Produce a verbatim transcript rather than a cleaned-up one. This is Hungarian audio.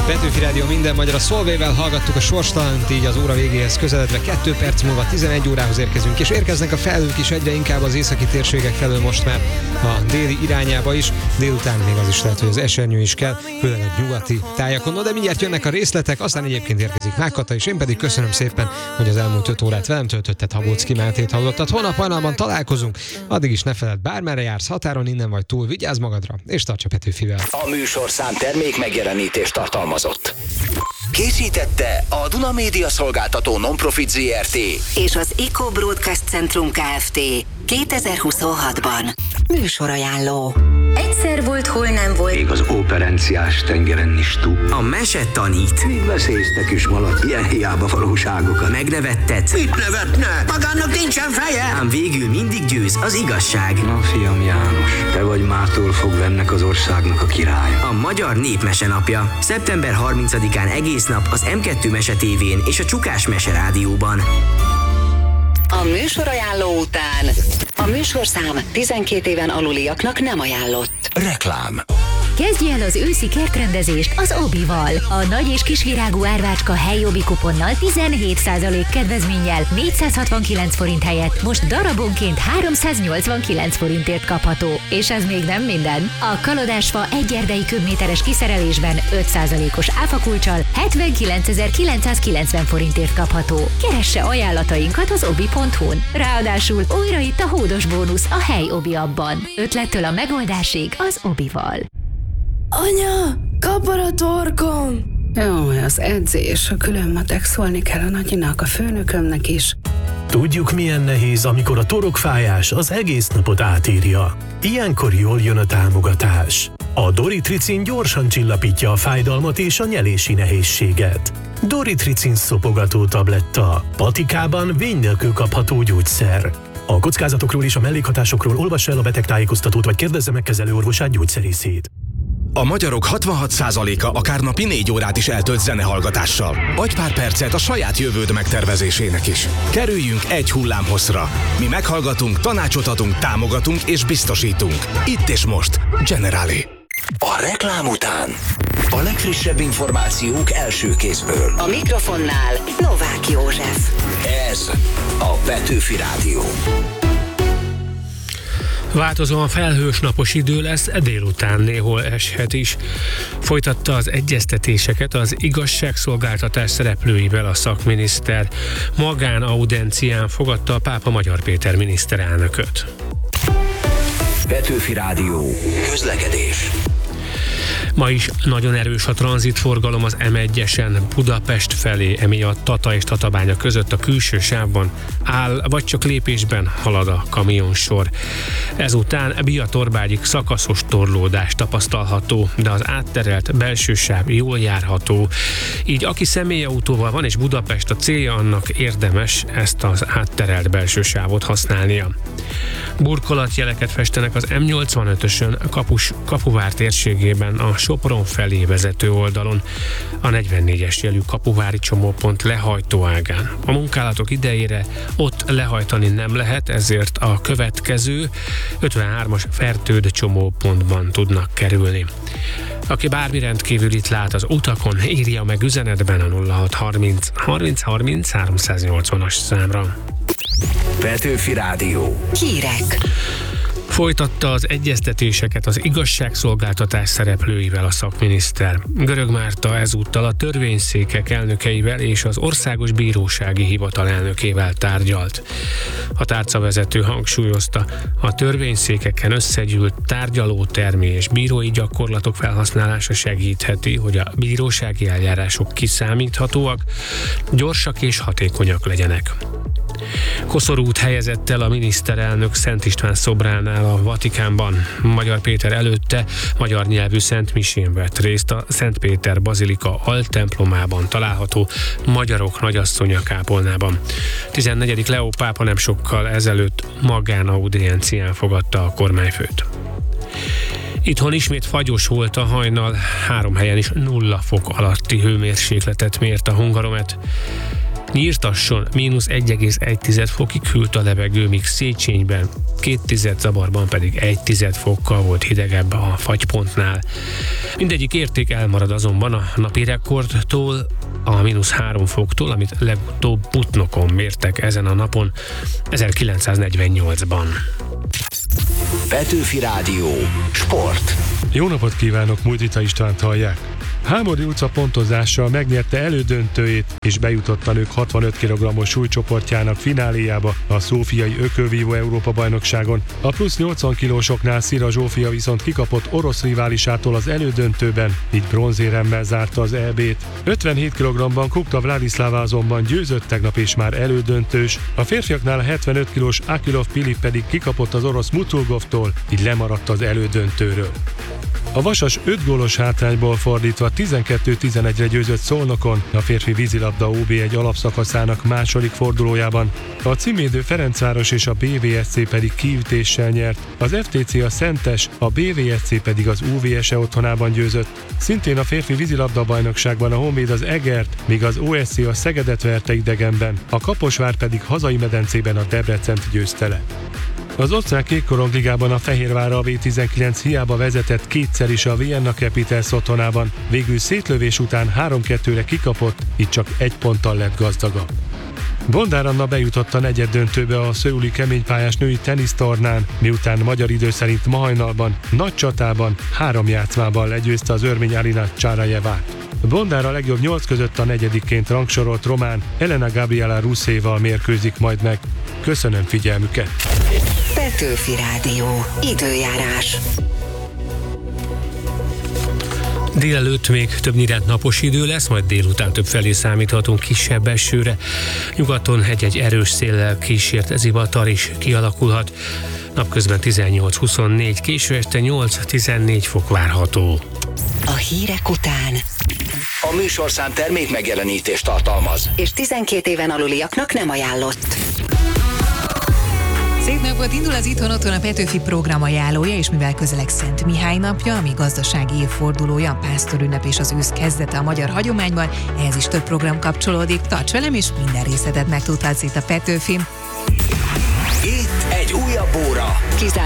Petőfi Rádió minden magyar, a Solvayvel hallgattuk a Sorstalant, így az óra végéhez közeledve kettő perc múlva tizenegy órához érkezünk, és érkeznek a felhők is egyre inkább az északi térségek felől most már a déli irányába is. Délután még az is lehet, hogy az esernyő is kell, főleg a nyugati tájakon. No, de mindjárt jönnek a részletek, aztán egyébként érkezik Mákata, és én pedig köszönöm szépen, hogy az elmúlt öt órát velem töltötted, Habóczki Mátét hallottad. Holnap hajnalban találkozunk, addig is ne feledd, bármerre jársz, határon innen vagy túl, vigyázz magadra, és tarts a Petőfivel. A műsorszám termék megjelenítést tartalmazott. Készítette a Duna Média Szolgáltató Non-Profit Zé Er Té és az Eco Broadcast Centrum Kft. kétezer-huszonhatban. Műsorajánló. Egyszer volt, hol nem volt. Még az operenciás tengeren is túl. A mese tanít. Még veszélyeztek is malac, ilyen hiába valóságokat. Megnevettet. Mit nevetne? Magának nincsen feje! Ám végül mindig győz az igazság. Na, fiam János, te vagy mától fogva ennek az országnak a király. A Magyar Népmese napja. szeptember harmincadikán egész nap az em kettő Mese tévén és a Csukás Mese Rádióban. A műsorajánló után a műsorszám tizenkét éven aluliaknak nem ajánlott. Reklám. Kezdj el az őszi kertrendezést az Obival. A nagy és kisvirágú árvácska helyi Obi kuponnal tizenhét százalék kedvezménnyel négyszázhatvankilenc forint helyett most darabonként háromszáznyolcvankilenc forintért kapható. És ez még nem minden. A kalodásfa egy erdei köbméteres kiszerelésben öt százalékos áfakulccsal hetvenkilencezer-kilencszázkilencven forintért kapható. Keresse ajánlatainkat az obi pont hu-n. Ráadásul újra itt a hódos bónusz a hely Obi abban. Ötlettől a megoldásig az Obival. Anya, kapar a torkom! Jó, az edzés, a külön matek, szólni kell a nagyinak, a főnökömnek is. Tudjuk, milyen nehéz, amikor a torokfájás az egész napot átírja. Ilyenkor jól jön a támogatás. A Doritricin gyorsan csillapítja a fájdalmat és a nyelési nehézséget. Doritricin szopogató tabletta. Patikában vény nélkül kapható gyógyszer. A kockázatokról és a mellékhatásokról olvassa el a betegtájékoztatót, vagy kérdezze meg kezelőorvosát, gyógyszerészét. A magyarok hatvanhat százaléka akár napi négy órát is eltölt zenehallgatással. Adj pár percet a saját jövőd megtervezésének is. Kerüljünk egy hullámhosszra. Mi meghallgatunk, tanácsot adunk, támogatunk és biztosítunk. Itt és most. Generali. A reklám után a legfrissebb információk első kézből. A mikrofonnál Novák József. Ez a Petőfi Rádió. Változóan felhős napos idő lesz, délután néhol eshet is. Folytatta az egyeztetéseket az igazságszolgáltatás szereplőivel a szakminiszter. Magánaudiencián fogadta a pápa Magyar Péter miniszterelnököt. Petőfi Rádió. Közlekedés. Ma is nagyon erős a tranzitforgalom az em egyesen Budapest felé, emiatt Tata és Tatabánya között a külső sávban áll, vagy csak lépésben halad a kamionsor. Ezután Biatorbágyig szakaszos torlódás tapasztalható, de az átterelt belső sáv jól járható. Így aki személyautóval van és Budapest a célja, annak érdemes ezt az átterelt belső sávot használnia. Burkolatjeleket festenek az em nyolcvanötösön Kapus, Kapuvár térségében a Sopron felé vezető oldalon, a negyvennégyes jelű kapuvári csomópont lehajtó ágán. A munkálatok idejére ott lehajtani nem lehet, ezért a következő ötvenhármas Fertőd csomópontban tudnak kerülni. Aki bármi rendkívülit lát az utakon, írja meg üzenetben a nulla hat harminc harminc harminc háromszáznyolcvanas számra. Petőfi Rádió. Hírek. Folytatta az egyeztetéseket az igazságszolgáltatás szereplőivel a szakminiszter. Görög Márta ezúttal a törvényszékek elnökeivel és az Országos Bírósági Hivatal elnökével tárgyalt. A tárcavezető hangsúlyozta, a törvényszékeken összegyűlt tárgyalótermi és bírói gyakorlatok felhasználása segítheti, hogy a bírósági eljárások kiszámíthatóak, gyorsak és hatékonyak legyenek. Koszorút helyezett el a miniszterelnök Szent István szobránál a Vatikánban. Magyar Péter előtte magyar nyelvű Szent Misén vett részt a Szent Péter Bazilika altemplomában található Magyarok Nagyasszonya kápolnában. tizennegyedik Leó pápa nem sokkal ezelőtt magánaudiencián fogadta a kormányfőt. Itthon ismét fagyos volt a hajnal, három helyen is nulla fok alatti hőmérsékletet mért a Hungaromet. Nyírtasson mínusz egy egész egy fokig hűlt a levegő, míg Széchenyben két tized, Zabarban pedig egy tized fokkal volt hidegebb a fagypontnál. Mindegyik érték elmarad azonban a napi rekordtól, a mínusz három foktól, amit legutóbb Butnokon mértek ezen a napon, ezerkilencszáznegyvennyolcban. Petőfi Rádió. Sport. Jó napot kívánok, Mújtita Istvánt hallják. Hámori utca pontozással megnyerte elődöntőjét, és bejutott a nők hatvanöt kilogrammos súlycsoportjának fináléjába a szófiai ökölvívó Európa-bajnokságon. A plusz nyolcvan kilósoknál Szira Zsófia viszont kikapott orosz riválisától az elődöntőben, így bronzéremmel zárta az é bét. ötvenhét kilogramban Kukta Vladislava azonban győzött tegnap és már elődöntős. A férfiaknál a hetvenöt kilós Akilov Pilip pedig kikapott az orosz Mutulgovtól, így lemaradt az elődöntőről. A Vasas öt gólos hátrányból fordítva tizenkettő tizenegyre győzött Szolnokon a férfi vízilabda ó bé egy alapszakaszának második fordulójában. A címvédő Ferencváros és a bé vé es cé pedig kiütéssel nyert, az ef té cé a Szentes, a bé vé es cé pedig az u vé es e otthonában győzött. Szintén a férfi vízilabda bajnokságban a Honvéd az Egert, míg az o es cé a Szegedet verte idegenben, a Kaposvár pedig hazai medencében a Debrecent győzte le. Az osztrák kékkorongligában a Fehérvár a vé tizenkilenc hiába vezetett kétszer is a Vienna Capitals otthonában, végül szétlövés után három kettőre kikapott, így csak egy ponttal lett gazdagabb. Bondár Anna bejutott a negyeddöntőbe a szöuli keménypályás női tenisztornán, miután magyar idő szerint ma hajnalban, nagy csatában, három játszmában legyőzte az örmény Alina Csárajevát. Bondár a legjobb nyolc között a negyedikként rangsorolt román Elena Gabriela Russzéval mérkőzik majd meg. Köszönöm figyelmüket! Petőfi Rádió. Időjárás. Délelőtt még többnyire napos idő lesz, majd délután többfelé számíthatunk kisebb esőre. Nyugaton egy-egy erős széllel kísért zivatar is kialakulhat. Napközben tizennyolc huszonnégy, késő este nyolc-tizennégy fok várható. A hírek után A műsorszám termék megjelenítést tartalmaz, és tizenkét éven aluliaknak nem ajánlott. Szép napot, indul az Itthon Otthon a Petőfi program ajánlója, és mivel közeleg Szent Mihály napja, ami gazdasági évfordulója, a pásztorünnep és az ősz kezdete a magyar hagyományban, ehhez is több program kapcsolódik. Tarts velem, és minden részletet megtudhatsz itt a Petőfin. Itt egy újabb óra.